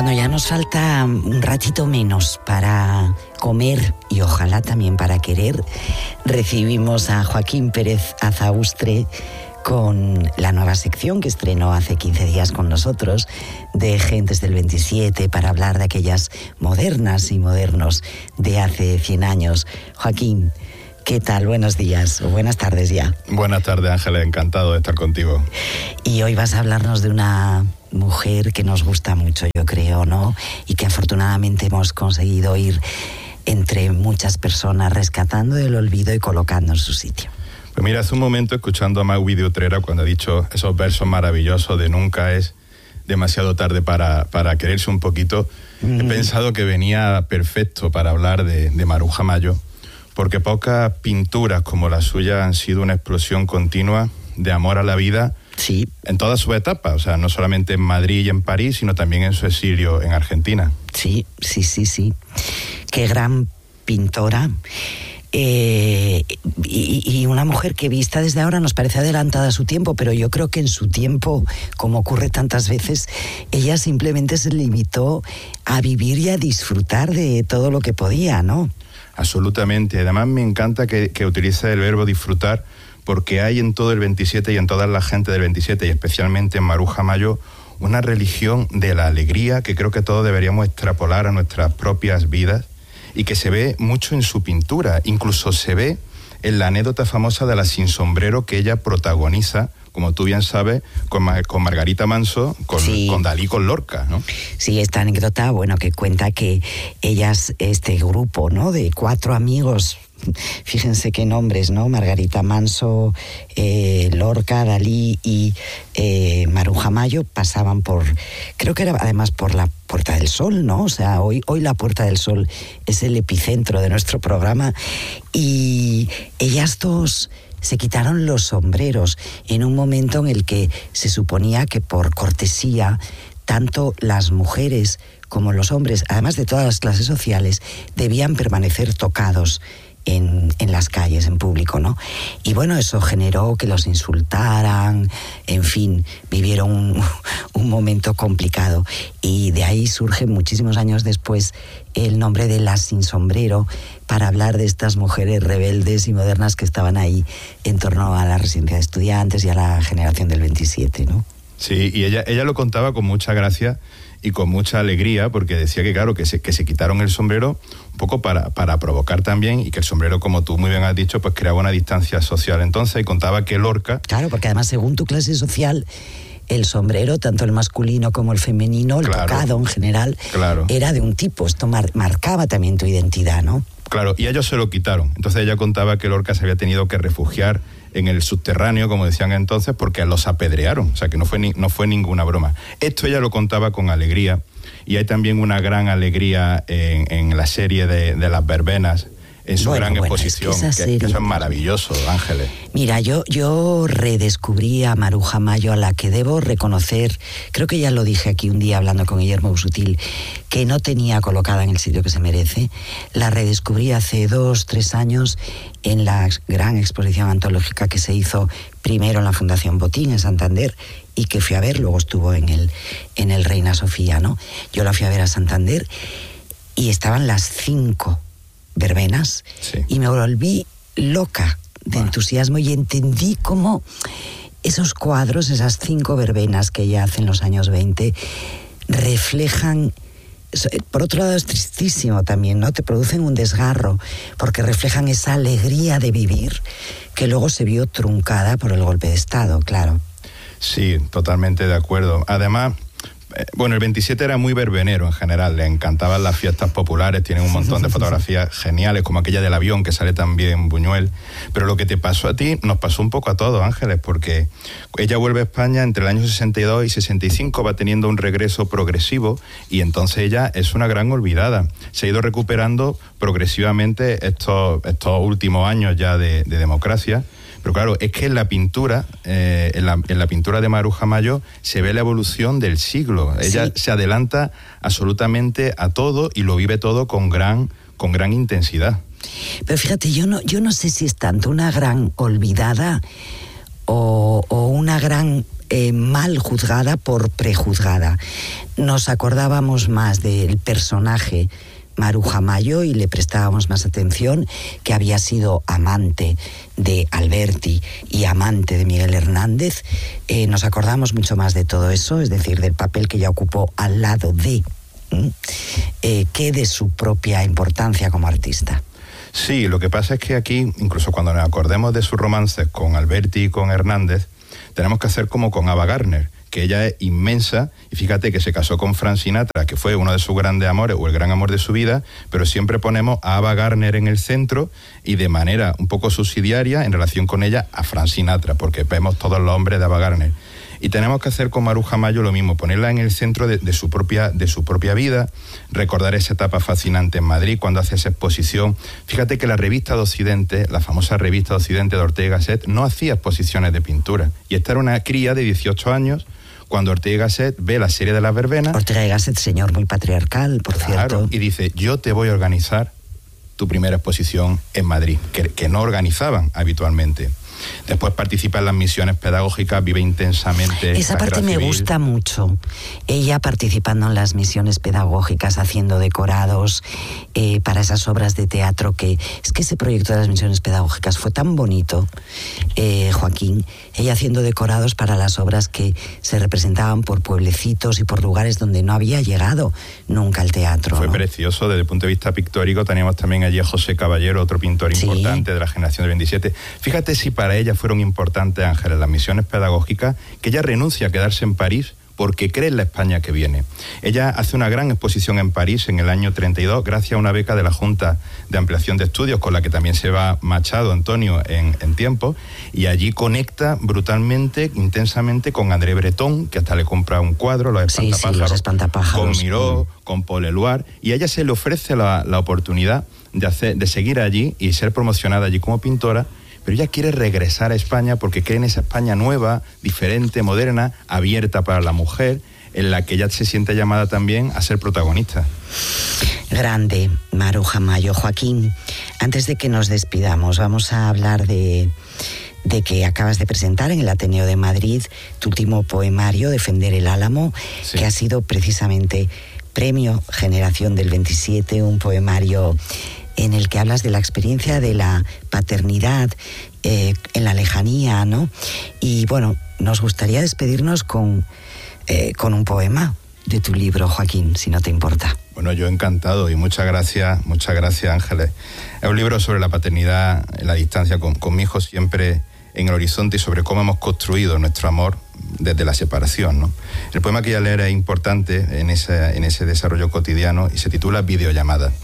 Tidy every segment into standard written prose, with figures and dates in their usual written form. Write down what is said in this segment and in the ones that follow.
Bueno, ya nos falta un ratito menos para comer y ojalá también para querer. Recibimos a Joaquín Pérez Azaustre con la nueva sección que estrenó hace 15 días con nosotros, de Gentes del 27, para hablar de aquellas modernas y modernos de hace 100 años. Joaquín, ¿qué tal? Buenos días o buenas tardes ya. Buenas tardes, Ángeles, encantado de estar contigo. Y hoy vas a hablarnos de una mujer que nos gusta mucho, yo creo, ¿no? Y que afortunadamente hemos conseguido ir entre muchas personas rescatando del olvido y colocando en su sitio. Pues mira, hace un momento, escuchando a Maui de Utrera, cuando ha dicho esos versos maravillosos de nunca es demasiado tarde para quererse un poquito, he pensado que venía perfecto para hablar de Maruja Mayo, porque pocas pinturas como la suya han sido una explosión continua de amor a la vida, sí, en todas sus etapas, o sea, no solamente en Madrid y en París, sino también en su exilio en Argentina. Sí. Qué gran pintora. Y una mujer que vista desde ahora nos parece adelantada a su tiempo, pero yo creo que en su tiempo, como ocurre tantas veces, ella simplemente se limitó a vivir y a disfrutar de todo lo que podía, ¿no? Absolutamente. Además me encanta que utilice el verbo disfrutar, porque hay en todo el 27 y en toda la gente del 27, y especialmente en Maruja Mayo, una religión de la alegría que creo que todos deberíamos extrapolar a nuestras propias vidas, y que se ve mucho en su pintura. Incluso se ve en la anécdota famosa de la sin sombrero que ella protagoniza, como tú bien sabes, con Margarita Manso, con Dalí, con Lorca, ¿no? Sí, esta anécdota, bueno, que cuenta que ellas, este grupo, ¿no?, de 4 amigos, fíjense qué nombres, ¿no? Margarita Manso, Lorca, Dalí y Maruja Mayo pasaban por, creo que era además por la Puerta del Sol, ¿no? O sea, hoy la Puerta del Sol es el epicentro de nuestro programa, y ellas dos se quitaron los sombreros en un momento en el que se suponía que por cortesía tanto las mujeres como los hombres, además de todas las clases sociales, debían permanecer tocados en las calles, en público, ¿no? Y bueno, eso generó que los insultaran, en fin, vivieron un momento complicado, y de ahí surge muchísimos años después el nombre de las sin sombrero, para hablar de estas mujeres rebeldes y modernas que estaban ahí en torno a la residencia de estudiantes y a la generación del 27, ¿no? Sí, y ella lo contaba con mucha gracia y con mucha alegría, porque decía que claro, que se quitaron el sombrero un poco para provocar también, y que el sombrero, como tú muy bien has dicho, pues creaba una distancia social. Entonces, y contaba que Lorca... Claro, porque además, según tu clase social, el sombrero, tanto el masculino como el femenino, el tocado en general, era de un tipo. Esto marcaba también tu identidad, ¿no? Claro, y ellos se lo quitaron. Entonces ella contaba que Lorca se había tenido que refugiar en el subterráneo, como decían entonces, porque los apedrearon. O sea, que no fue ninguna broma. Esto ella lo contaba con alegría, y hay también una gran alegría en la serie de las verbenas, en su gran exposición, que eso es maravilloso, Ángeles. Mira, yo redescubrí a Maruja Mayo, a la que debo reconocer, creo que ya lo dije aquí un día hablando con Guillermo Busutil, que no tenía colocada en el sitio que se merece. La redescubrí hace 2-3 años en la gran exposición antológica que se hizo primero en la Fundación Botín, en Santander, y que fui a ver, luego estuvo en el Reina Sofía, ¿no? Yo la fui a ver a Santander, y estaban las 5 verbenas, y me volví loca de entusiasmo, y entendí cómo esos cuadros, esas 5 verbenas que ella hace en los años 20, reflejan, por otro lado es tristísimo también, ¿no? Te producen un desgarro, porque reflejan esa alegría de vivir que luego se vio truncada por el golpe de Estado, claro. Sí, totalmente de acuerdo. Además, bueno, el 27 era muy verbenero en general, le encantaban las fiestas populares, tienen un montón de fotografías geniales, como aquella del avión que sale también en Buñuel. Pero lo que te pasó a ti, nos pasó un poco a todos, Ángeles, porque ella vuelve a España entre el año 62 y 65, va teniendo un regreso progresivo, y entonces ella es una gran olvidada. Se ha ido recuperando progresivamente estos últimos años ya de democracia. Pero claro, es que en la pintura, en la pintura de Maruja Mayo se ve la evolución del siglo. Ella se adelanta absolutamente a todo y lo vive todo con gran intensidad. Pero fíjate, yo no sé si es tanto una gran olvidada o una gran mal juzgada por prejuzgada. Nos acordábamos más del personaje Maruja Mayo y le prestábamos más atención, que había sido amante de Alberti y amante de Miguel Hernández. Nos acordamos mucho más de todo eso, es decir, del papel que ella ocupó al lado de, que de su propia importancia como artista. Sí, lo que pasa es que aquí, incluso cuando nos acordemos de sus romances con Alberti y con Hernández, tenemos que hacer como con Ava Gardner, que ella es inmensa, y fíjate que se casó con Frank Sinatra, que fue uno de sus grandes amores, o el gran amor de su vida, pero siempre ponemos a Ava Gardner en el centro, y de manera un poco subsidiaria, en relación con ella, a Frank Sinatra, porque vemos todos los hombres de Ava Gardner. Y tenemos que hacer con Maruja Mayo lo mismo, ponerla en el centro de su propia vida, recordar esa etapa fascinante en Madrid, cuando hace esa exposición. Fíjate que la revista de Occidente, la famosa revista de Occidente de Ortega y Gasset, no hacía exposiciones de pintura. Y esta era una cría de 18 años, cuando Ortega y Gasset ve la serie de las verbenas. Ortega y Gasset, señor muy patriarcal, por cierto. Y dice, yo te voy a organizar tu primera exposición en Madrid, que no organizaban habitualmente. Después participa en las misiones pedagógicas, vive intensamente. Esa parte me gusta mucho. Ella participando en las misiones pedagógicas, haciendo decorados para esas obras de teatro, que es que ese proyecto de las misiones pedagógicas fue tan bonito, Joaquín. Ella haciendo decorados para las obras que se representaban por pueblecitos y por lugares donde no había llegado nunca el teatro. Fue precioso desde el punto de vista pictórico. Teníamos también allí a José Caballero, otro pintor importante de la generación del 27. Fíjate si para ella fueron importantes, Ángeles, las misiones pedagógicas, que ella renuncia a quedarse en París porque cree en la España que viene. Ella hace una gran exposición en París en el año 32 gracias a una beca de la Junta de Ampliación de Estudios, con la que también se va Machado, Antonio, en tiempo, y allí conecta brutalmente, intensamente con André Breton, que hasta le compra un cuadro, Los Espantapájaros, con Miró, con Paul Eluard, y a ella se le ofrece la oportunidad de seguir allí y ser promocionada allí como pintora. Pero ella quiere regresar a España porque cree en esa España nueva, diferente, moderna, abierta para la mujer, en la que ella se siente llamada también a ser protagonista. Grande, Maruja Mayo. Joaquín, antes de que nos despidamos, vamos a hablar de que acabas de presentar en el Ateneo de Madrid tu último poemario, Defender el Álamo, sí, que ha sido precisamente Premio Generación del 27, un poemario en el que hablas de la experiencia de la paternidad en la lejanía, ¿no? Y bueno, nos gustaría despedirnos con un poema de tu libro, Joaquín, si no te importa. Bueno, yo encantado y muchas gracias, Ángeles. Es un libro sobre la paternidad en la distancia, con mi hijo siempre en el horizonte, y sobre cómo hemos construido nuestro amor desde la separación, ¿no? El poema que voy a leer es importante en ese desarrollo cotidiano y se titula Videollamada.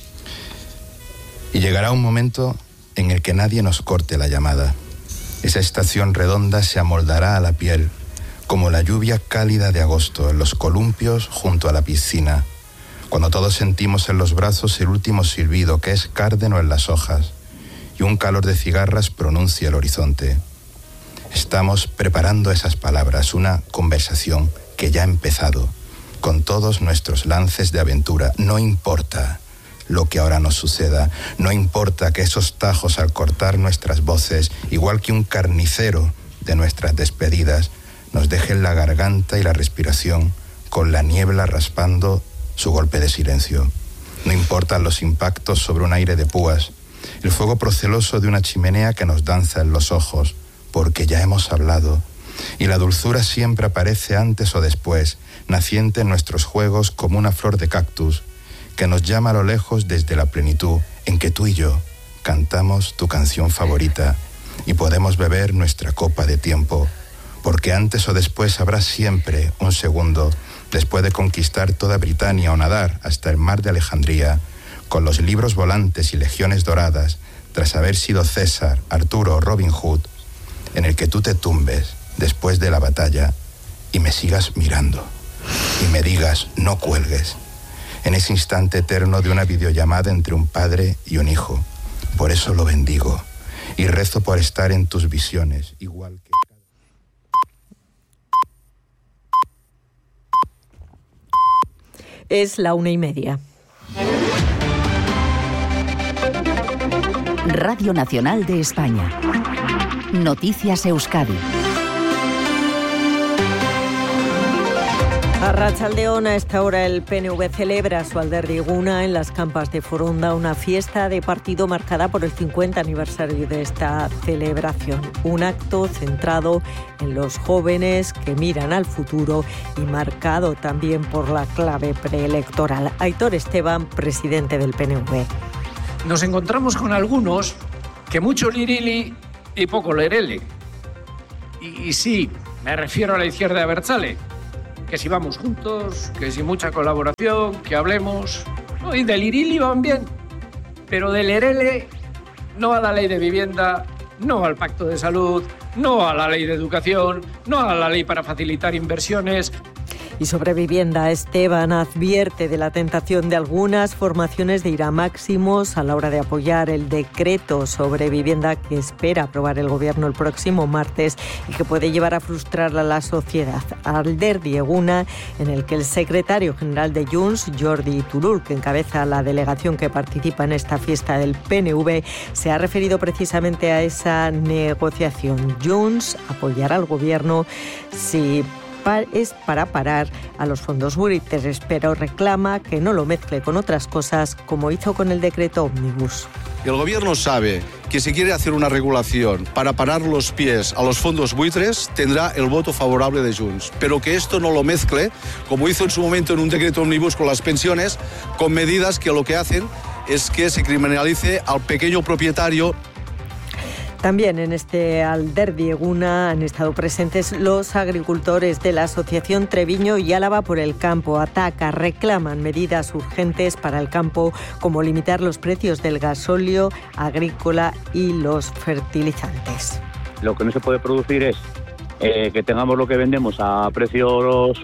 Y llegará un momento en el que nadie nos corte la llamada. Esa estación redonda se amoldará a la piel, como la lluvia cálida de agosto en los columpios junto a la piscina, cuando todos sentimos en los brazos el último silbido que es cárdeno en las hojas, y un calor de cigarras pronuncia el horizonte. Estamos preparando esas palabras, una conversación que ya ha empezado, con todos nuestros lances de aventura. No importa lo que ahora nos suceda, no importa que esos tajos al cortar nuestras voces, igual que un carnicero de nuestras despedidas, nos dejen la garganta y la respiración con la niebla raspando su golpe de silencio. No importan los impactos sobre un aire de púas, el fuego proceloso de una chimenea que nos danza en los ojos, porque ya hemos hablado, y la dulzura siempre aparece antes o después, naciente en nuestros juegos como una flor de cactus, que nos llama a lo lejos desde la plenitud en que tú y yo cantamos tu canción favorita y podemos beber nuestra copa de tiempo, porque antes o después habrá siempre un segundo después de conquistar toda Britania o nadar hasta el mar de Alejandría, con los libros volantes y legiones doradas, tras haber sido César, Arturo o Robin Hood, en el que tú te tumbes después de la batalla y me sigas mirando y me digas no cuelgues, en ese instante eterno de una videollamada entre un padre y un hijo. Por eso lo bendigo y rezo por estar en tus visiones, igual que... Es la 1:30. Radio Nacional de España. Noticias Euskadi. Arratsaldeon, a esta hora el PNV celebra su Alderdi Eguna en las Campas de Foronda, una fiesta de partido marcada por el 50 aniversario de esta celebración. Un acto centrado en los jóvenes que miran al futuro y marcado también por la clave preelectoral. Aitor Esteban, presidente del PNV. Nos encontramos con algunos que mucho lirili y poco lerele. Y sí, me refiero a la izquierda abertzale. Que si vamos juntos, que si mucha colaboración, que hablemos. Y del irili van bien, pero del lerele no a la ley de vivienda, no al pacto de salud, no a la ley de educación, no a la ley para facilitar inversiones. Y sobre vivienda, Esteban advierte de la tentación de algunas formaciones de ir a máximos a la hora de apoyar el decreto sobre vivienda que espera aprobar el Gobierno el próximo martes y que puede llevar a frustrar a la sociedad. Alderdi Eguna, en el que el secretario general de Junts, Jordi Turull, que encabeza la delegación que participa en esta fiesta del PNV, se ha referido precisamente a esa negociación. Junts apoyará al Gobierno si es para parar a los fondos buitres, pero reclama que no lo mezcle con otras cosas, como hizo con el decreto Ómnibus. El Gobierno sabe que si quiere hacer una regulación para parar los pies a los fondos buitres, tendrá el voto favorable de Junts, pero que esto no lo mezcle, como hizo en su momento en un decreto Ómnibus con las pensiones, con medidas que lo que hacen es que se criminalice al pequeño propietario. También en este Alderdi Eguna han estado presentes los agricultores de la Asociación Treviño y Álava por el Campo. Reclaman medidas urgentes para el campo, como limitar los precios del gasóleo agrícola y los fertilizantes. Lo que no se puede producir es que tengamos lo que vendemos a precios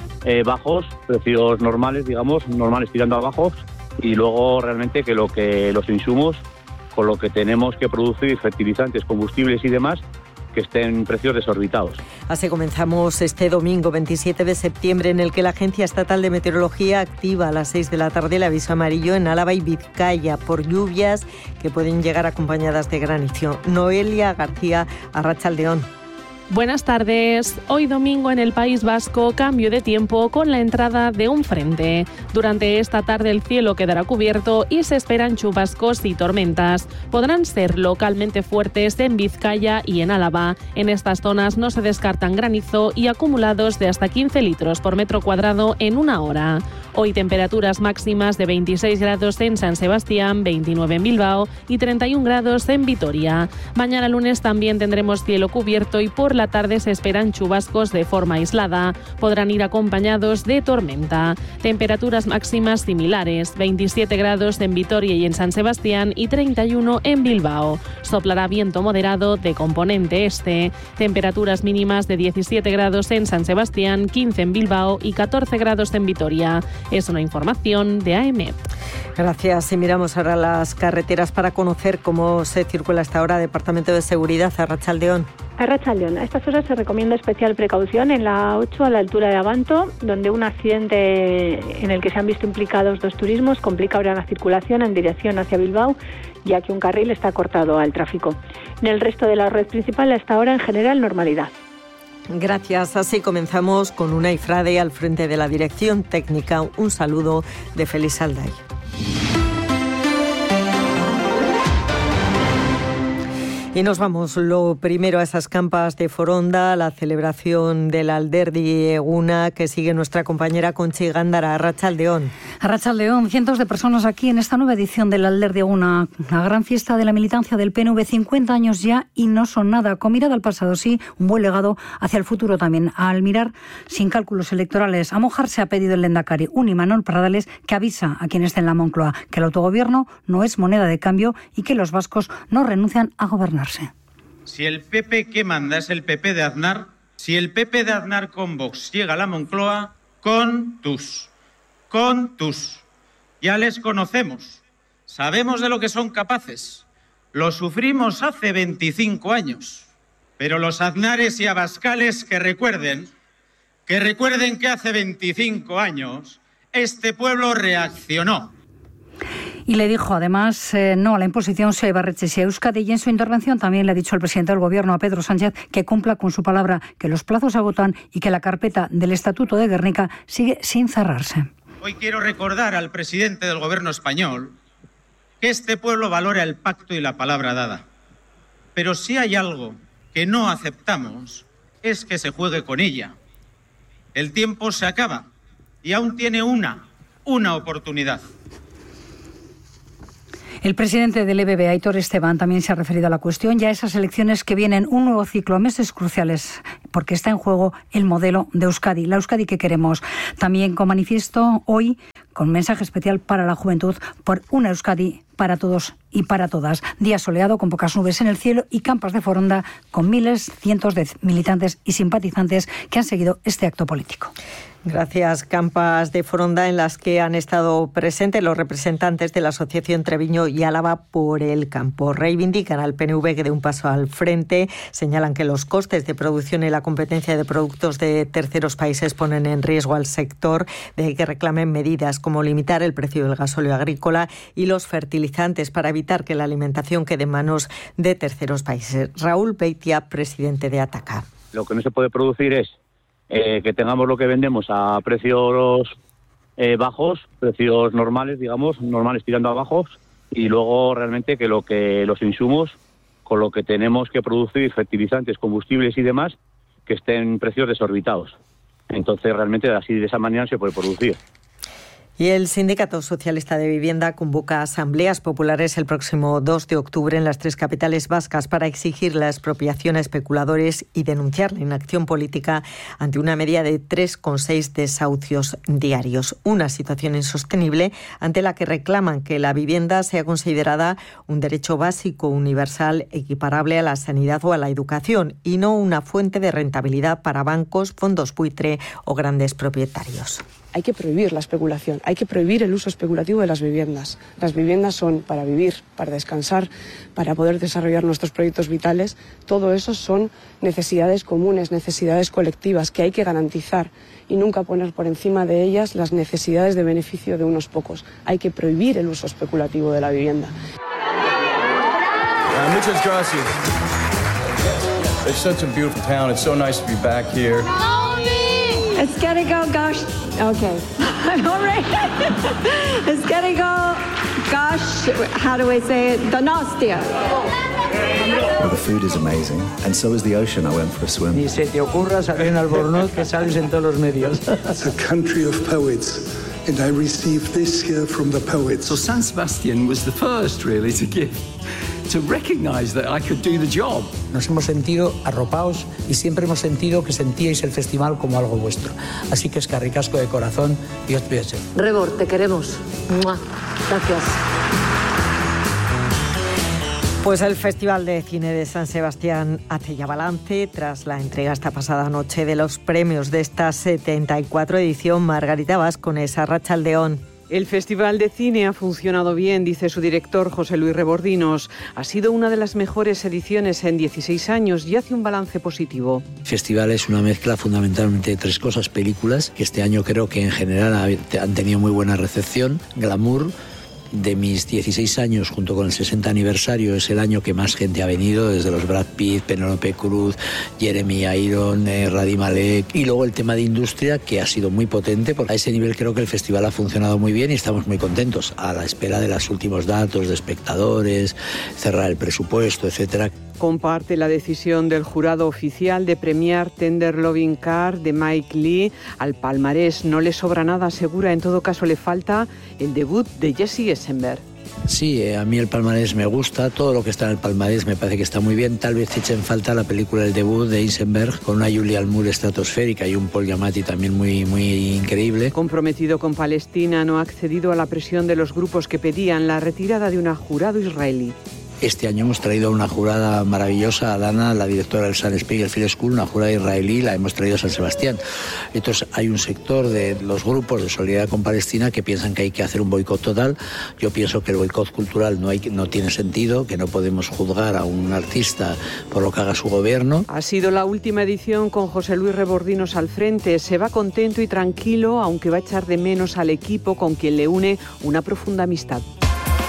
bajos, precios normales, digamos, normales tirando a bajos, y luego realmente que los insumos con lo que tenemos que producir, fertilizantes, combustibles y demás, que estén en precios desorbitados. Así comenzamos este domingo 27 de septiembre, en el que la Agencia Estatal de Meteorología activa a las 6 de la tarde el aviso amarillo en Álava y Vizcaya por lluvias que pueden llegar acompañadas de granizo. Noelia García, Arratsaldeon. Buenas tardes. Hoy domingo en el País Vasco, cambio de tiempo con la entrada de un frente. Durante esta tarde el cielo quedará cubierto y se esperan chubascos y tormentas. Podrán ser localmente fuertes en Vizcaya y en Álava. En estas zonas no se descartan granizo y acumulados de hasta 15 litros por metro cuadrado en una hora. Hoy temperaturas máximas de 26 grados en San Sebastián, 29 en Bilbao y 31 grados en Vitoria. Mañana lunes también tendremos cielo cubierto y por la tarde se esperan chubascos de forma aislada. Podrán ir acompañados de tormenta. Temperaturas máximas similares, 27 grados en Vitoria y en San Sebastián y 31 en Bilbao. Soplará viento moderado de componente este. Temperaturas mínimas de 17 grados en San Sebastián, 15 en Bilbao y 14 grados en Vitoria. Es una información de AEMET. Gracias. Y miramos ahora las carreteras para conocer cómo se circula hasta ahora. Departamento de Seguridad, Arratsaldeon. Arratsaldeon. A estas horas se recomienda especial precaución en la 8 a la altura de Abanto, donde un accidente en el que se han visto implicados 2 turismos complica ahora la circulación en dirección hacia Bilbao, ya que un carril está cortado al tráfico. En el resto de la red principal, hasta ahora en general normalidad. Gracias. Así comenzamos con Unai Frade al frente de la dirección técnica. Un saludo de Félix Alday. Y nos vamos lo primero a esas campas de Foronda, la celebración del Alderdi Eguna, que sigue nuestra compañera Conchi Gándara. Arratsaldeon. Arratsaldeon, cientos de personas aquí en esta nueva edición del Alderdi Eguna, una gran fiesta de la militancia del PNV, 50 años ya y no son nada. Con mirada al pasado, sí, un buen legado hacia el futuro también. Al mirar sin cálculos electorales, a mojarse ha pedido el Lehendakari, un Imanol Pradales, que avisa a quien esté en la Moncloa que el autogobierno no es moneda de cambio y que los vascos no renuncian a gobernar. Si el PP que manda es el PP de Aznar, si el PP de Aznar con Vox llega a la Moncloa, con tus. Ya les conocemos, sabemos de lo que son capaces, lo sufrimos hace 25 años, pero los Aznares y Abascales que recuerden que hace 25 años este pueblo reaccionó. Y le dijo además no a la imposición si a Ibarretxe y a Euskadi, y en su intervención también le ha dicho el presidente del Gobierno, a Pedro Sánchez, que cumpla con su palabra, que los plazos se agotan y que la carpeta del Estatuto de Gernika sigue sin cerrarse. Hoy quiero recordar al presidente del Gobierno español que este pueblo valora el pacto y la palabra dada. Pero si hay algo que no aceptamos es que se juegue con ella. El tiempo se acaba y aún tiene una oportunidad. El presidente del EBB, Aitor Esteban, también se ha referido a la cuestión y a esas elecciones que vienen, un nuevo ciclo a meses cruciales, porque está en juego el modelo de Euskadi, la Euskadi que queremos. También con manifiesto hoy, con mensaje especial para la juventud, por una Euskadi para todos y para todas. Día soleado con pocas nubes en el cielo y campas de Foronda con miles, cientos de militantes y simpatizantes que han seguido este acto político. Gracias. Campas de Foronda en las que han estado presentes los representantes de la Asociación Treviño y Álava por el Campo. Reivindican al PNV que dé un paso al frente, señalan que los costes de producción y la competencia de productos de terceros países ponen en riesgo al sector, de que reclamen medidas como limitar el precio del gasóleo agrícola y los fertilizantes para evitar que la alimentación quede en manos de terceros países. Raúl Beitia, presidente de Ataca. Lo que no se puede producir es que tengamos lo que vendemos a precios bajos, precios normales, digamos, normales tirando a bajos, y luego realmente que los insumos con lo que tenemos que producir, fertilizantes, combustibles y demás, que estén en precios desorbitados. Entonces realmente así de esa manera se puede producir. Y el Sindicato Socialista de Vivienda convoca asambleas populares el próximo 2 de octubre en las 3 capitales vascas para exigir la expropiación a especuladores y denunciar la inacción política ante una media de 3,6 desahucios diarios. Una situación insostenible ante la que reclaman que la vivienda sea considerada un derecho básico universal equiparable a la sanidad o a la educación y no una fuente de rentabilidad para bancos, fondos buitre o grandes propietarios. Hay que prohibir la especulación, hay que prohibir el uso especulativo de las viviendas. Las viviendas son para vivir, para descansar, para poder desarrollar nuestros proyectos vitales. Todo eso son necesidades comunes, necesidades colectivas que hay que garantizar y nunca poner por encima de ellas las necesidades de beneficio de unos pocos. Hay que prohibir el uso especulativo de la vivienda. Muchas gracias. It's such a beautiful town. It's so nice to be back here. It's gotta go, gosh. Okay. I'm all right. It's gotta go, gosh. How do I say it? Donostia. Well, the food is amazing, and so is the ocean. I went for a swim. Ni se te ocurra salir en Albornoz, que sales en todos los medios. It's a country of poets, and I received this here from the poets. So San Sebastian was the first, really, to recognize that I could do the job. Nos hemos sentido arropados y siempre hemos sentido que sentíais el festival como algo vuestro. Así que eskerrik asko de corazón, Dios te bendiga. Rebor, te queremos. ¡Mua! Gracias. Pues el Festival de Cine de San Sebastián hace ya balance tras la entrega esta pasada noche de los premios de esta 74 edición. Margarita Vascones, Arratsaldeon. El Festival de Cine ha funcionado bien, dice su director José Luis Rebordinos. Ha sido una de las mejores ediciones en 16 años y hace un balance positivo. El festival es una mezcla fundamentalmente de 3 cosas: películas, que este año creo que en general han tenido muy buena recepción, glamour. De mis 16 años, junto con el 60 aniversario, es el año que más gente ha venido, desde los Brad Pitt, Penélope Cruz, Jeremy Irons, Rami Malek, y luego el tema de industria, que ha sido muy potente, porque a ese nivel creo que el festival ha funcionado muy bien y estamos muy contentos, a la espera de los últimos datos de espectadores, cerrar el presupuesto, etcétera. Comparte la decisión del jurado oficial de premiar Tender Loving Car de Mike Lee. Al palmarés no le sobra nada, asegura. En todo caso le falta el debut de Jesse Eisenberg. Sí, a mí el palmarés me gusta, todo lo que está en el palmarés me parece que está muy bien. Tal vez eche en falta la película El debut de Eisenberg, con una Julianne Moore estratosférica y un Paul Giamatti también muy increíble. Comprometido con Palestina, no ha accedido a la presión de los grupos que pedían la retirada de una jurado israelí. Este año hemos traído a una jurada maravillosa, a Dana, la directora del San Spiegel Film School, una jurada israelí, la hemos traído a San Sebastián. Entonces hay un sector de los grupos de solidaridad con Palestina que piensan que hay que hacer un boicot total. Yo pienso que el boicot cultural no tiene sentido, que no podemos juzgar a un artista por lo que haga su gobierno. Ha sido la última edición con José Luis Rebordinos al frente. Se va contento y tranquilo, aunque va a echar de menos al equipo con quien le une una profunda amistad.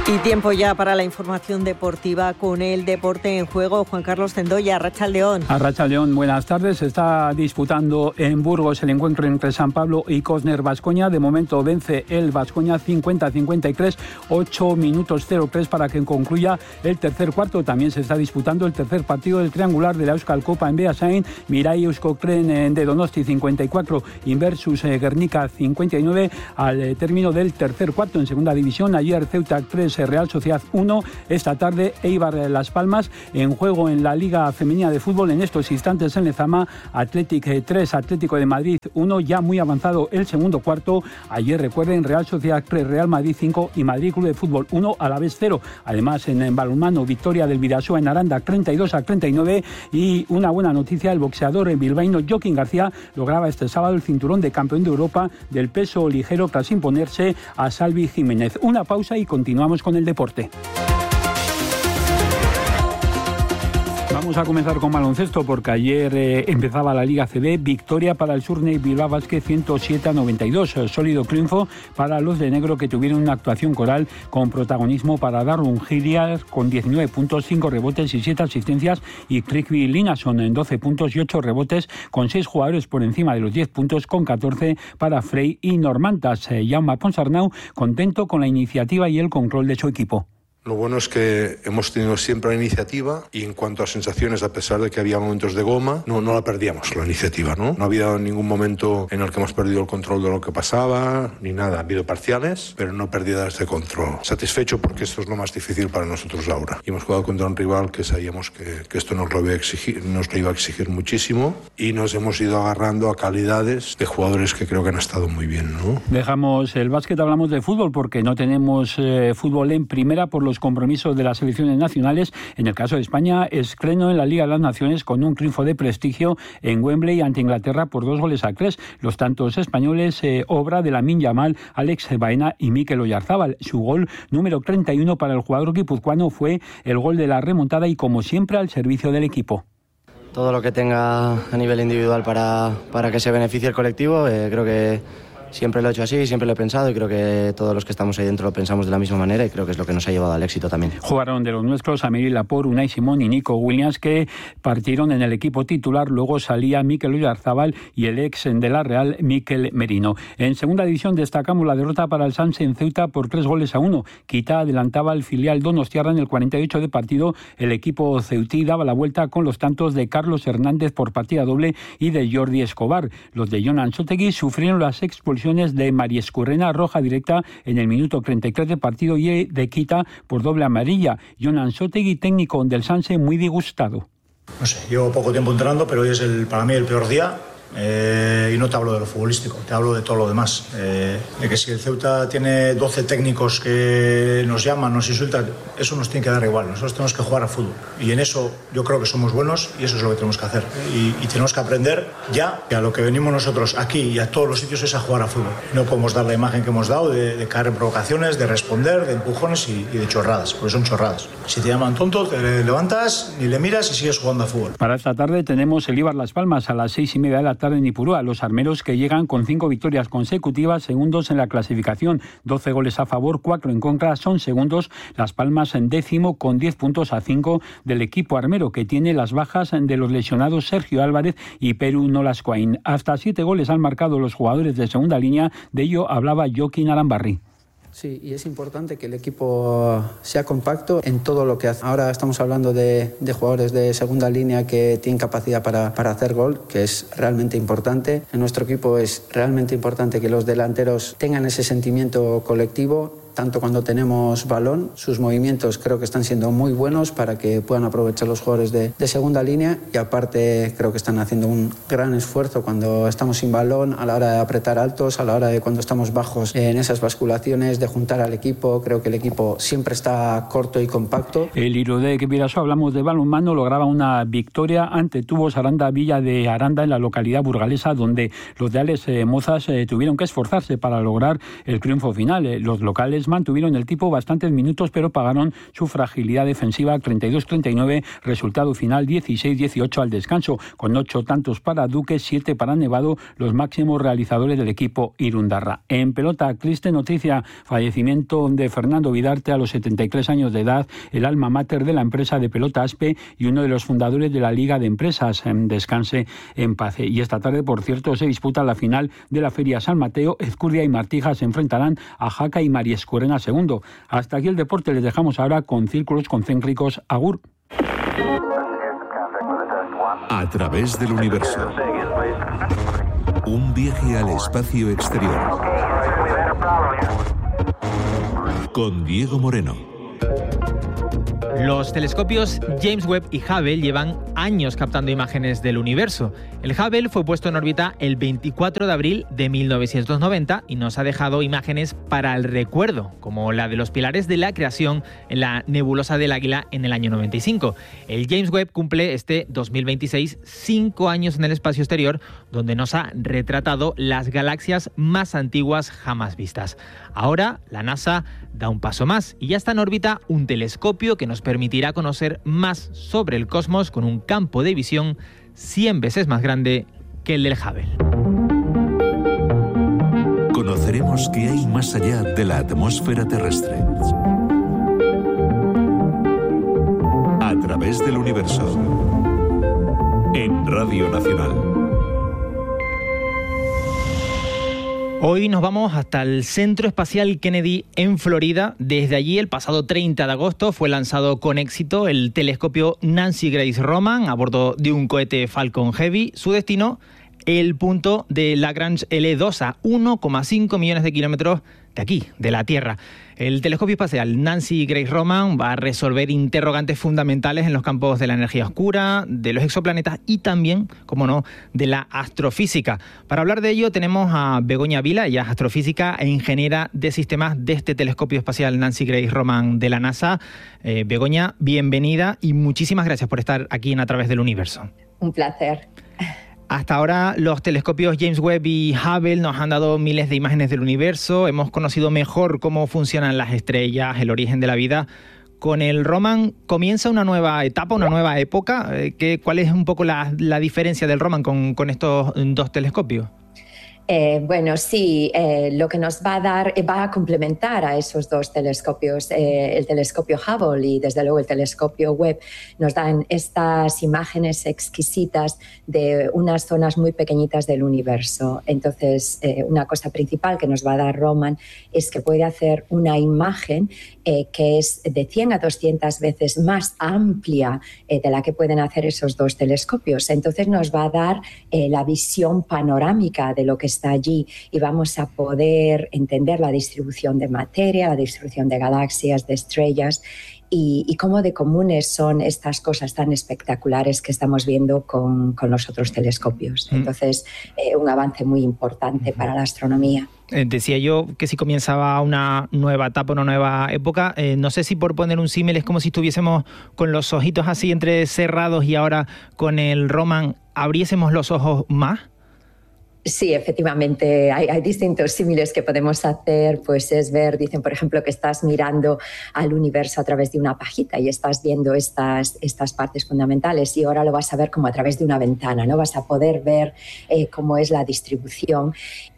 Y tiempo ya para la información deportiva con el deporte en juego. Juan Carlos Zendoya, Arratsaldeón. Arratsaldeón, buenas tardes. Se está disputando en Burgos el encuentro entre San Pablo y Cosner Baskonia. De momento vence el Baskonia 50-53, 8 minutos 03 para que concluya el tercer cuarto. También se está disputando el tercer partido del triangular de la Euskal Copa en Beasain. Mirai Euskotren de Donosti 54, Inversus Guernica 59 al término del tercer cuarto. En segunda división, ayer Ceuta 3, Real Sociedad 1, esta tarde Eibar Las Palmas. En juego en la Liga Femenina de Fútbol en estos instantes en Lezama, Athletic 3, Atlético de Madrid 1, ya muy avanzado el segundo cuarto. Ayer, recuerden, Real Sociedad 3, Real Madrid 5 y Madrid Club de Fútbol 1, Alavés 0. Además, en balonmano, victoria del Bidasoa en Aranda 32-39. Y una buena noticia, el boxeador bilbaíno Joaquín García lograba este sábado el cinturón de campeón de Europa del peso ligero tras imponerse a Salvi Jiménez. Una pausa y continuamos con el deporte. Vamos a comenzar con baloncesto porque ayer empezaba la Liga CB, victoria para el Surney Bilbao Basket 107-92, sólido triunfo para los de negro que tuvieron una actuación coral con protagonismo para Darwin Hilliard con 19 puntos, 5 rebotes y 7 asistencias, y Krikby Linason en 12 puntos y 8 rebotes con 6 jugadores por encima de los 10 puntos con 14 para Frey y Normantas. Jaume Ponsarnau contento con la iniciativa y el control de su equipo. Lo bueno es que hemos tenido siempre la iniciativa y en cuanto a sensaciones, a pesar de que había momentos de goma, no la perdíamos la iniciativa, ¿no? No ha habido ningún momento en el que hemos perdido el control de lo que pasaba, ni nada. Ha habido parciales, pero no pérdidas de control. Satisfecho porque esto es lo más difícil para nosotros ahora. Y hemos jugado contra un rival que sabíamos que esto nos lo iba a exigir muchísimo, y nos hemos ido agarrando a calidades de jugadores que creo que han estado muy bien, ¿no? Dejamos el básquet, hablamos de fútbol porque no tenemos fútbol en primera por los compromisos de las selecciones nacionales. En el caso de España, estreno en la Liga de las Naciones con un triunfo de prestigio en Wembley ante Inglaterra por 2-3. Los tantos españoles, obra de Lamine Yamal, Alex Baena y Mikel Oyarzábal. Su gol número 31 para el jugador guipuzcoano fue el gol de la remontada y, como siempre, al servicio del equipo. Todo lo que tenga a nivel individual para que se beneficie el colectivo, creo que siempre lo he hecho así, siempre lo he pensado, y creo que todos los que estamos ahí dentro lo pensamos de la misma manera, y creo que es lo que nos ha llevado al éxito también. Jugaron de los nuestros Amélie Laporte, Unai Simón y Nico Williams, que partieron en el equipo titular. Luego salía Mikel Oyarzábal y el ex de la Real, Mikel Merino. En segunda división destacamos la derrota para el Sanse en Ceuta por 3-1. Quita adelantaba al filial donostiarra en el 48 de partido. El equipo ceutí daba la vuelta con los tantos de Carlos Hernández por partida doble y de Jordi Escobar. Los de Jon Ansotegui sufrieron las expulsiones de María Escurrena, roja directa en el minuto 33 de partido, y de Quita por doble amarilla. Jon Ansotegui, técnico del Sanse, muy disgustado. No sé, llevo poco tiempo entrenando, pero hoy es para mí el peor día. Y no te hablo de lo futbolístico, te hablo de todo lo demás, de que si el Ceuta tiene 12 técnicos que nos llaman, nos insultan, eso nos tiene que dar igual. Nosotros tenemos que jugar a fútbol, y en eso yo creo que somos buenos, y eso es lo que tenemos que hacer, y tenemos que aprender ya que a lo que venimos nosotros aquí y a todos los sitios es a jugar a fútbol. No podemos dar la imagen que hemos dado de caer en provocaciones, de responder, de empujones y de chorradas, porque son chorradas. Si te llaman tonto, te levantas, ni le miras y sigues jugando a fútbol. Para esta tarde tenemos el Eibar Las Palmas a las 6:30 de la tarde en Ipurúa. Los armeros, que llegan con 5 victorias consecutivas, segundos en la clasificación, 12 goles a favor, 4 en contra, son segundos. Las Palmas en décimo con 10 puntos a 5 del equipo armero, que tiene las bajas de los lesionados Sergio Álvarez y Perú Nolascoain. Hasta 7 goles han marcado los jugadores de segunda línea, de ello hablaba Joaquín Arambarri. Sí, y es importante que el equipo sea compacto en todo lo que hace. Ahora estamos hablando de jugadores de segunda línea que tienen capacidad para hacer gol, que es realmente importante. En nuestro equipo es realmente importante que los delanteros tengan ese sentimiento colectivo, tanto cuando tenemos balón. Sus movimientos creo que están siendo muy buenos para que puedan aprovechar los jugadores de segunda línea, y aparte creo que están haciendo un gran esfuerzo cuando estamos sin balón, a la hora de apretar altos, a la hora de cuando estamos bajos en esas basculaciones, de juntar al equipo. Creo que el equipo siempre está corto y compacto. El Irudek Bidasoa, hablamos de balonmano, lograba una victoria ante Tubos Aranda Villa de Aranda en la localidad burgalesa, donde los de Alex Mozas tuvieron que esforzarse para lograr el triunfo final. Los locales mantuvieron el tipo bastantes minutos, pero pagaron su fragilidad defensiva 32-39, resultado final 16-18 al descanso, con 8 tantos para Duque, 7 para Nevado, los máximos realizadores del equipo irundarra. En pelota, triste noticia, fallecimiento de Fernando Vidarte a los 73 años de edad, el alma mater de la empresa de pelota Aspe y uno de los fundadores de la Liga de Empresas. Descanse en paz. Y esta tarde, por cierto, se disputa la final de la Feria San Mateo. Ezcurdia y Martija se enfrentarán a Jaca y Mariescorena II. Hasta aquí el deporte, les dejamos ahora con círculos concéntricos. Agur. A través del universo. Un viaje al espacio exterior. Con Diego Moreno. Los telescopios James Webb y Hubble llevan años captando imágenes del universo. El Hubble fue puesto en órbita el 24 de abril de 1990 y nos ha dejado imágenes para el recuerdo, como la de los pilares de la creación en la nebulosa del Águila en el año 95. El James Webb cumple este 2026 5 años en el espacio exterior, donde nos ha retratado las galaxias más antiguas jamás vistas. Ahora la NASA da un paso más y ya está en órbita un telescopio que nos permitirá conocer más sobre el cosmos con un campo de visión 100 veces más grande que el del Hubble. Conoceremos qué hay más allá de la atmósfera terrestre. A través del universo. En Radio Nacional. Hoy nos vamos hasta el Centro Espacial Kennedy en Florida. Desde allí, el pasado 30 de agosto, fue lanzado con éxito el telescopio Nancy Grace Roman a bordo de un cohete Falcon Heavy. Su destino, el punto de Lagrange L2 a 1,5 millones de kilómetros de aquí, de la Tierra. El telescopio espacial Nancy Grace Roman va a resolver interrogantes fundamentales en los campos de la energía oscura, de los exoplanetas y también, como no, de la astrofísica. Para hablar de ello tenemos a Begoña Vila, ella es astrofísica e ingeniera de sistemas de este telescopio espacial Nancy Grace Roman de la NASA. Begoña, bienvenida y muchísimas gracias por estar aquí en A Través del Universo. Un placer. Hasta ahora los telescopios James Webb y Hubble nos han dado miles de imágenes del universo, hemos conocido mejor cómo funcionan las estrellas, el origen de la vida. Con el Roman comienza una nueva etapa, una nueva época. ¿Cuál es un poco la diferencia del Roman con estos dos telescopios? Bueno, sí, lo que nos va a dar, va a complementar a esos dos telescopios, el telescopio Hubble y desde luego el telescopio Webb, nos dan estas imágenes exquisitas de unas zonas muy pequeñitas del universo. Entonces, una cosa principal que nos va a dar Roman es que puede hacer una imagen que es de 100 a 200 veces más amplia de la que pueden hacer esos dos telescopios. Entonces, nos va a dar la visión panorámica de lo que está allí y vamos a poder entender la distribución de materia, la distribución de galaxias, de estrellas y cómo de comunes son estas cosas tan espectaculares que estamos viendo con los otros telescopios. Entonces, un avance muy importante para la astronomía. Decía yo que si comenzaba una nueva etapa, una nueva época, no sé si por poner un símil es como si estuviésemos con los ojitos así entrecerrados y ahora con el Roman abriésemos los ojos más. Sí, efectivamente, hay distintos símiles que podemos hacer, pues es ver, dicen por ejemplo que estás mirando al universo a través de una pajita y estás viendo estas partes fundamentales y ahora lo vas a ver como a través de una ventana, ¿no? Vas a poder ver cómo es la distribución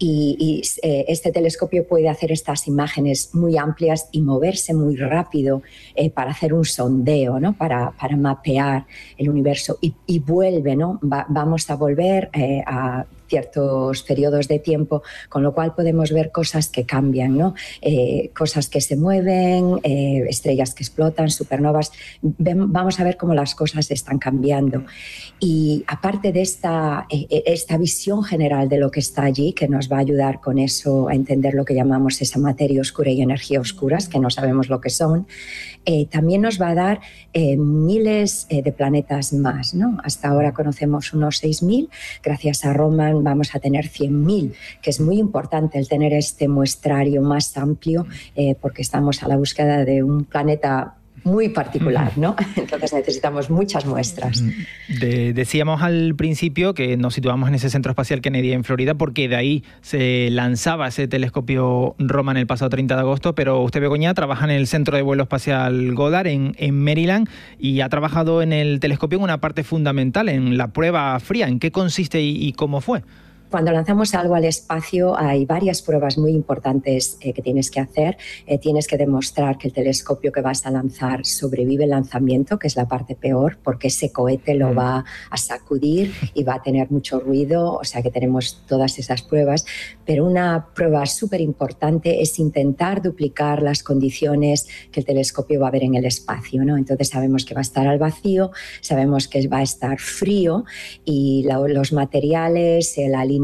y este telescopio puede hacer estas imágenes muy amplias y moverse muy rápido para hacer un sondeo, ¿no? Para mapear el universo y vuelve, ¿no? Vamos a volver a ciertos periodos de tiempo, con lo cual podemos ver cosas que cambian, ¿no? Cosas que se mueven, estrellas que explotan, supernovas. Vamos a ver cómo las cosas están cambiando. Y aparte de esta visión general de lo que está allí, que nos va a ayudar con eso a entender lo que llamamos esa materia oscura y energía oscuras, que no sabemos lo que son, también nos va a dar miles de planetas más, ¿no? Hasta ahora conocemos unos 6.000, gracias a Roman vamos a tener 100.000, que es muy importante el tener este muestrario más amplio porque estamos a la búsqueda de un planeta muy particular, ¿no? Entonces necesitamos muchas muestras. Decíamos al principio que nos situamos en ese centro espacial Kennedy en Florida porque de ahí se lanzaba ese telescopio Roman el pasado 30 de agosto, pero usted, Begoña, trabaja en el Centro de Vuelo Espacial Goddard en Maryland y ha trabajado en el telescopio en una parte fundamental, en la prueba fría. ¿En qué consiste y cómo fue? Cuando lanzamos algo al espacio hay varias pruebas muy importantes que tienes que hacer. Tienes que demostrar que el telescopio que vas a lanzar sobrevive el lanzamiento, que es la parte peor, porque ese cohete lo va a sacudir y va a tener mucho ruido, o sea que tenemos todas esas pruebas. Pero una prueba súper importante es intentar duplicar las condiciones que el telescopio va a ver en el espacio, ¿no? Entonces sabemos que va a estar al vacío, sabemos que va a estar frío y los materiales, el alineamiento,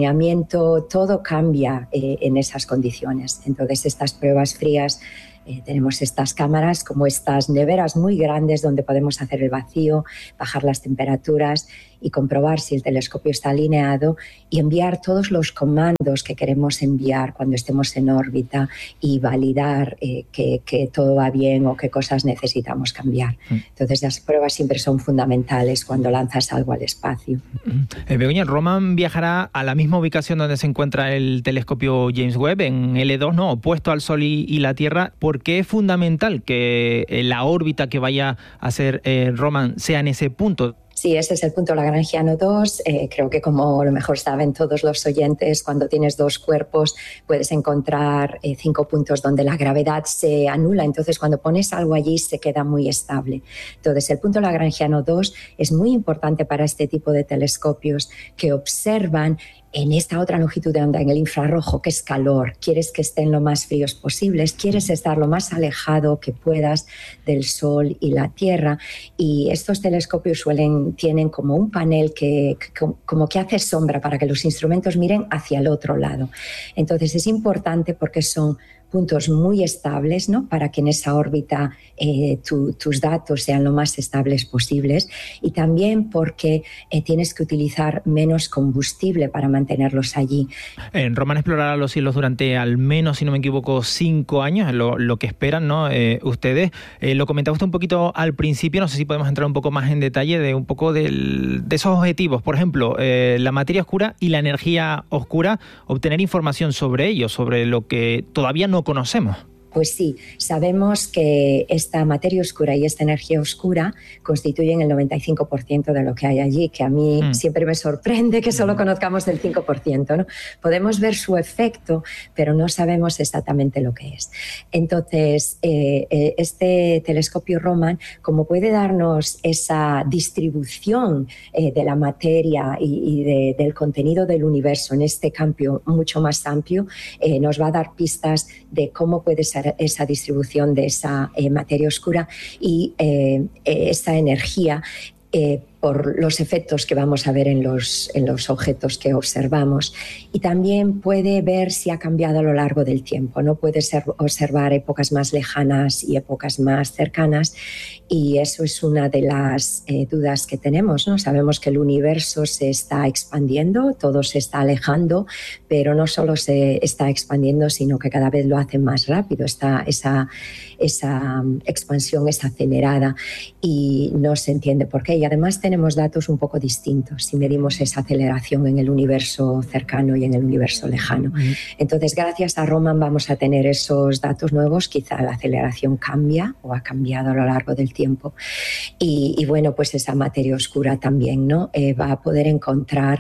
todo cambia en esas condiciones. Entonces estas pruebas frías, tenemos estas cámaras como estas neveras muy grandes donde podemos hacer el vacío, bajar las temperaturas y comprobar si el telescopio está alineado y enviar todos los comandos que queremos enviar cuando estemos en órbita y validar que todo va bien o qué cosas necesitamos cambiar. Entonces las pruebas siempre son fundamentales cuando lanzas algo al espacio. Begoña, Roman viajará a la misma ubicación donde se encuentra el telescopio James Webb, en L2, ¿no? Opuesto al Sol y la Tierra. ¿Por qué es fundamental que la órbita que vaya a hacer Roman sea en ese punto? Sí, ese es el punto Lagrangiano 2. Creo que, como a lo mejor saben todos los oyentes, cuando tienes dos cuerpos puedes encontrar 5 puntos donde la gravedad se anula. Entonces, cuando pones algo allí se queda muy estable. Entonces, el punto Lagrangiano 2 es muy importante para este tipo de telescopios que observan en esta otra longitud de onda, en el infrarrojo, que es calor. Quieres que estén lo más fríos posibles, quieres estar lo más alejado que puedas del Sol y la Tierra. Y estos telescopios tienen como un panel que hace sombra para que los instrumentos miren hacia el otro lado. Entonces es importante porque son puntos muy estables, ¿no? Para que en esa órbita tus datos sean lo más estables posibles, y también porque tienes que utilizar menos combustible para mantenerlos allí. Roman explorará los cielos durante al menos, si no me equivoco, 5 años, lo que esperan, ¿no? Ustedes. Lo comentaba usted un poquito al principio, no sé si podemos entrar un poco más en detalle de un poco de esos objetivos. Por ejemplo, la materia oscura y la energía oscura, obtener información sobre ello, sobre lo que todavía no conocemos. Pues sí, sabemos que esta materia oscura y esta energía oscura constituyen el 95% de lo que hay allí, que a mí siempre me sorprende que solo conozcamos el 5%, ¿no? Podemos ver su efecto, pero no sabemos exactamente lo que es. Entonces, este telescopio Roman, como puede darnos esa distribución de la materia y del contenido del universo en este campo mucho más amplio, nos va a dar pistas de cómo puede ser esa distribución de esa materia oscura y esa energía por los efectos que vamos a ver en los objetos que observamos. Y también puede ver si ha cambiado a lo largo del tiempo, ¿no? Puede observar épocas más lejanas y épocas más cercanas, y eso es una de las dudas que tenemos, ¿no? Sabemos que el universo se está expandiendo, todo se está alejando, pero no solo se está expandiendo, sino que cada vez lo hace más rápido. Esa expansión es acelerada y no se entiende por qué. Y además tenemos datos un poco distintos si medimos esa aceleración en el universo cercano y en el universo lejano. Entonces, gracias a Roman vamos a tener esos datos nuevos. Quizá la aceleración cambia o ha cambiado a lo largo del tiempo. Y bueno, pues esa materia oscura también, ¿no? Va a poder encontrar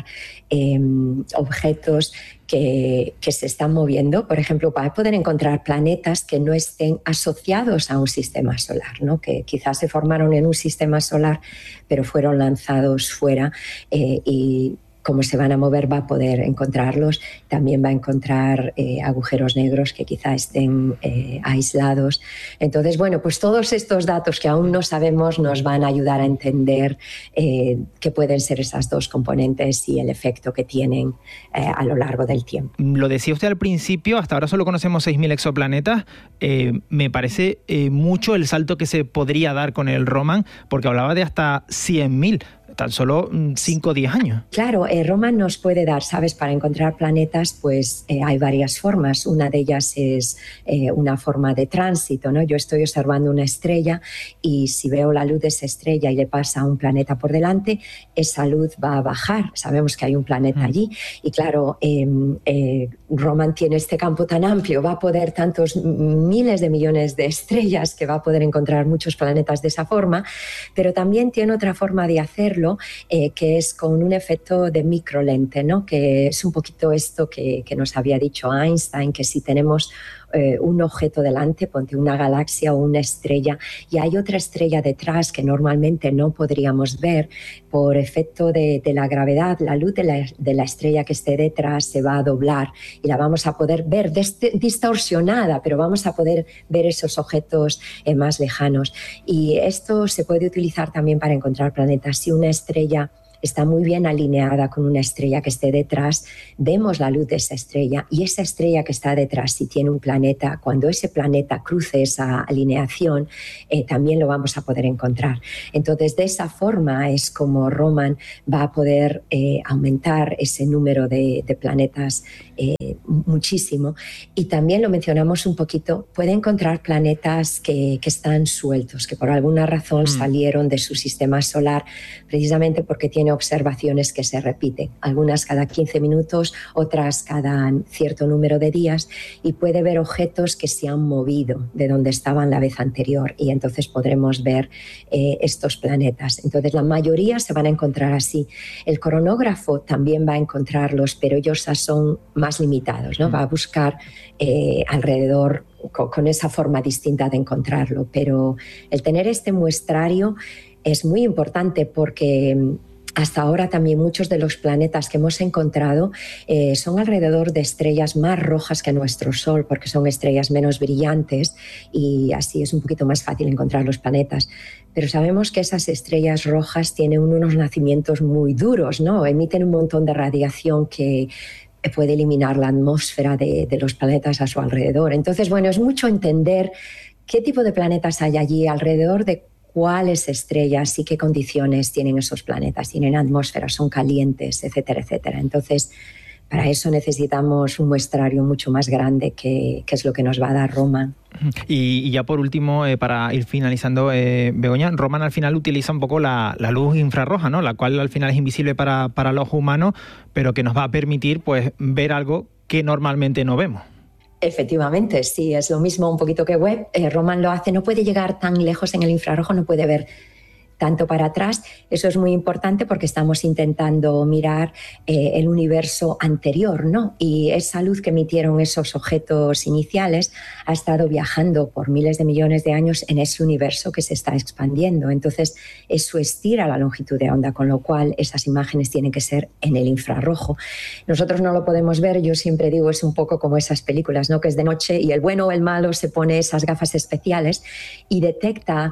objetos que se están moviendo. Por ejemplo, va a poder encontrar planetas que no estén asociados a un sistema solar, ¿no? Que quizás se formaron en un sistema solar, pero fueron lanzados fuera, y como se van a mover va a poder encontrarlos. También va a encontrar agujeros negros que quizá estén aislados. Entonces, bueno, pues todos estos datos que aún no sabemos nos van a ayudar a entender qué pueden ser esas dos componentes y el efecto que tienen a lo largo del tiempo. Lo decía usted al principio, hasta ahora solo conocemos 6.000 exoplanetas. Me parece mucho el salto que se podría dar con el Roman, porque hablaba de hasta 100.000. tan solo 5 o 10 años. Claro, Roman nos puede dar, ¿sabes? Para encontrar planetas, pues hay varias formas. Una de ellas es una forma de tránsito, ¿no? Yo estoy observando una estrella y si veo la luz de esa estrella y le pasa un planeta por delante, esa luz va a bajar. Sabemos que hay un planeta allí y claro, Roman tiene este campo tan amplio, va a poder tantos miles de millones de estrellas que va a poder encontrar muchos planetas de esa forma, pero también tiene otra forma de hacerlo, que es con un efecto de microlente, ¿no? Que es un poquito esto que nos había dicho Einstein, que si tenemos un objeto delante, ponte una galaxia o una estrella, y hay otra estrella detrás que normalmente no podríamos ver por efecto de la gravedad, la luz de la estrella que esté detrás se va a doblar y la vamos a poder ver distorsionada, pero vamos a poder ver esos objetos más lejanos. Y esto se puede utilizar también para encontrar planetas. Si una estrella está muy bien alineada con una estrella que esté detrás, vemos la luz de esa estrella y esa estrella que está detrás, si tiene un planeta, cuando ese planeta cruce esa alineación, también lo vamos a poder encontrar. Entonces, de esa forma es como Roman va a poder aumentar ese número de planetas muchísimo. Y también lo mencionamos un poquito, puede encontrar planetas que están sueltos, que por alguna razón salieron de su sistema solar, precisamente porque tiene observaciones que se repiten, algunas cada 15 minutos, otras cada cierto número de días, y puede ver objetos que se han movido de donde estaban la vez anterior y entonces podremos ver estos planetas. Entonces la mayoría se van a encontrar así. El cronógrafo también va a encontrarlos, pero ellos son más limitados, ¿no? Va a buscar alrededor con esa forma distinta de encontrarlo, pero el tener este muestrario es muy importante porque hasta ahora también muchos de los planetas que hemos encontrado son alrededor de estrellas más rojas que nuestro Sol, porque son estrellas menos brillantes y así es un poquito más fácil encontrar los planetas. Pero sabemos que esas estrellas rojas tienen unos nacimientos muy duros, ¿no? Emiten un montón de radiación que puede eliminar la atmósfera de los planetas a su alrededor. Entonces, bueno, es mucho entender qué tipo de planetas hay allí, alrededor de cuáles estrellas y qué condiciones tienen esos planetas. Tienen atmósfera, son calientes, etcétera, etcétera. Entonces, para eso necesitamos un muestrario mucho más grande que es lo que nos va a dar Roman. Y ya por último, para ir finalizando, Begoña, Roman al final utiliza un poco la luz infrarroja, ¿no? La cual al final es invisible para los humanos, pero que nos va a permitir pues ver algo que normalmente no vemos. Efectivamente, sí, es lo mismo un poquito que Webb. Roman lo hace, no puede llegar tan lejos en el infrarrojo, no puede ver tanto para atrás. Eso es muy importante porque estamos intentando mirar el universo anterior, ¿no? Y esa luz que emitieron esos objetos iniciales ha estado viajando por miles de millones de años en ese universo que se está expandiendo. Entonces, eso estira la longitud de onda, con lo cual esas imágenes tienen que ser en el infrarrojo. Nosotros no lo podemos ver, yo siempre digo, es un poco como esas películas, ¿no? Que es de noche y el bueno o el malo se pone esas gafas especiales y detecta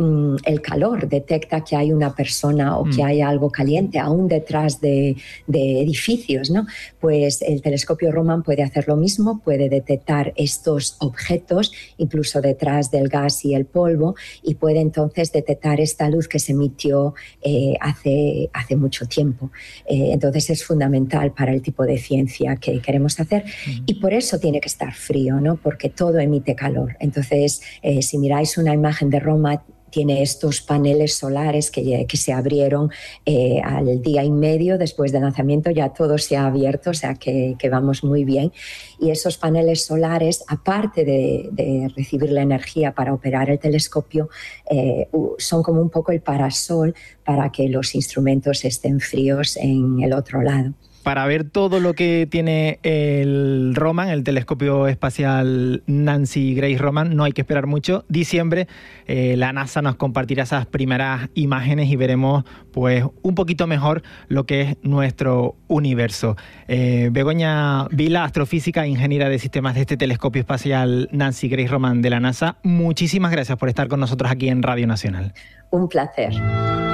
el calor, detecta que hay una persona o que hay algo caliente aún detrás de edificios, ¿no? Pues el telescopio Roman puede hacer lo mismo, puede detectar estos objetos incluso detrás del gas y el polvo y puede entonces detectar esta luz que se emitió hace mucho tiempo. Entonces es fundamental para el tipo de ciencia que queremos hacer y por eso tiene que estar frío, ¿no? Porque todo emite calor. Entonces, si miráis una imagen de Roman, tiene estos paneles solares que se abrieron al día y medio después del lanzamiento, ya todo se ha abierto, o sea que vamos muy bien. Y esos paneles solares, aparte de recibir la energía para operar el telescopio, son como un poco el parasol para que los instrumentos estén fríos en el otro lado. Para ver todo lo que tiene el Roman, el telescopio espacial Nancy Grace Roman, no hay que esperar mucho. Diciembre, la NASA nos compartirá esas primeras imágenes y veremos pues un poquito mejor lo que es nuestro universo. Begoña Vila, astrofísica e ingeniera de sistemas de este telescopio espacial Nancy Grace Roman de la NASA, muchísimas gracias por estar con nosotros aquí en Radio Nacional. Un placer.